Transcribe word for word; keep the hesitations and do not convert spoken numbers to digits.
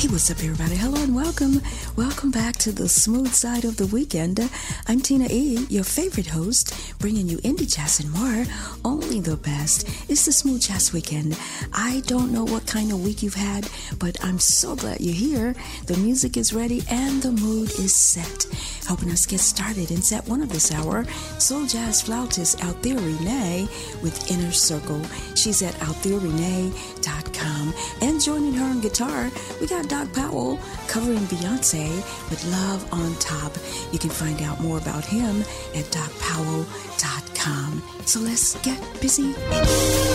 What's up, everybody? Hello and welcome. Welcome back to the smooth side of the weekend. I'm Tina E., your favorite host, bringing you indie jazz and more. Only the best. It's the Smooth Jazz Weekend. I don't know what kind of week you've had, but I'm so glad you're here. The music is ready and the mood is set. Helping us get started in set one of this hour, soul jazz flautist Althea Renee with Inner Circle. She's at althea renee dot com. And joining her on guitar, we got Doc Powell covering Beyonce with Love on Top. You can find out more about him at doc powell dot com. So let's get busy.